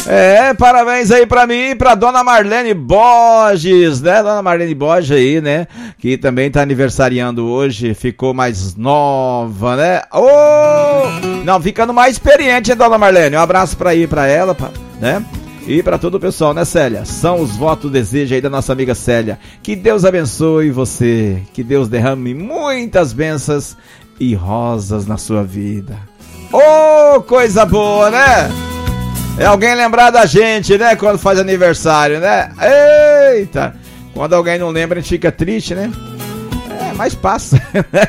Parabéns aí pra mim e pra dona Marlene Borges, né? Dona Marlene Borges aí, né? Que também tá aniversariando hoje, ficou mais nova, né? Não, ficando mais experiente, hein, dona Marlene? Um abraço pra ela, né? E pra todo o pessoal, né, Célia? São os votos desejo aí da nossa amiga Célia. Que Deus abençoe você, que Deus derrame muitas bênçãos e rosas na sua vida. Coisa boa, né? É alguém lembrar da gente, né? Quando faz aniversário, né? Eita! Quando alguém não lembra, a gente fica triste, né? Mas passa.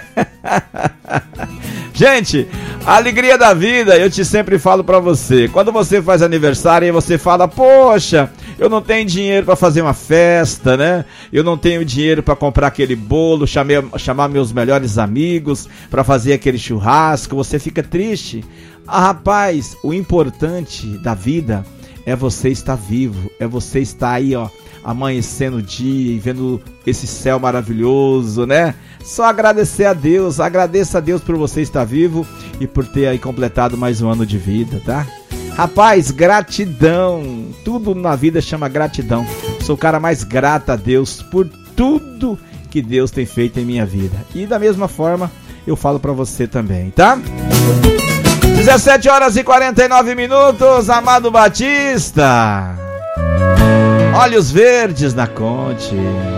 Gente, a alegria da vida, eu sempre falo pra você. Quando você faz aniversário e você fala, poxa, eu não tenho dinheiro pra fazer uma festa, né? Eu não tenho dinheiro pra comprar aquele bolo, chamar meus melhores amigos pra fazer aquele churrasco. Você fica triste. Rapaz, o importante da vida é você estar vivo, é você estar aí, ó, amanhecendo o dia e vendo esse céu maravilhoso, né? Só agradecer a Deus, agradeça a Deus por você estar vivo e por ter aí completado mais um ano de vida, tá? Rapaz, gratidão, tudo na vida chama gratidão. Sou o cara mais grato a Deus por tudo que Deus tem feito em minha vida. E da mesma forma, eu falo pra você também, tá? 17 horas e 49 minutos, Amado Batista. Olhos verdes na Conte.